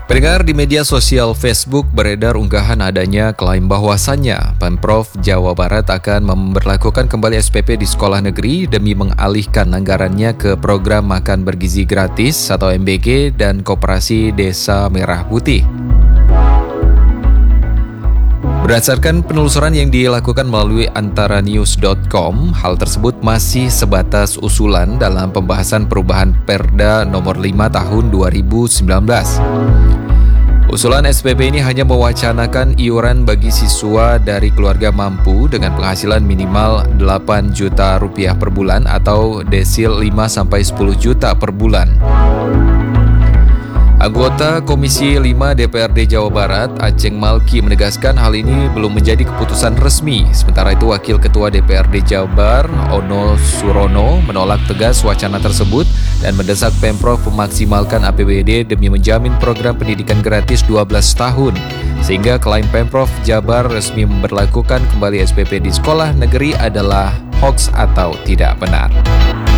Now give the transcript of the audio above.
Pendengar, di media sosial Facebook beredar unggahan adanya klaim bahwasannya Pemprov Jawa Barat akan memberlakukan kembali SPP di sekolah negeri demi mengalihkan anggarannya ke program makan bergizi gratis atau MBG dan Koperasi Desa Merah Putih. Berdasarkan penelusuran yang dilakukan melalui antaranews.com, hal tersebut masih sebatas usulan dalam pembahasan perubahan Perda nomor 5 tahun 2019. Usulan SPP ini hanya mewacanakan iuran bagi siswa dari keluarga mampu dengan penghasilan minimal 8 juta rupiah per bulan atau desil 5-10 juta per bulan. Anggota Komisi 5 DPRD Jawa Barat, Aceng Malki, menegaskan hal ini belum menjadi keputusan resmi. Sementara itu, Wakil Ketua DPRD Jabar, Ono Surono, menolak tegas wacana tersebut dan mendesak Pemprov memaksimalkan APBD demi menjamin program pendidikan gratis 12 tahun. Sehingga klaim Pemprov Jabar resmi memberlakukan kembali SPP di sekolah negeri adalah hoaks atau tidak benar.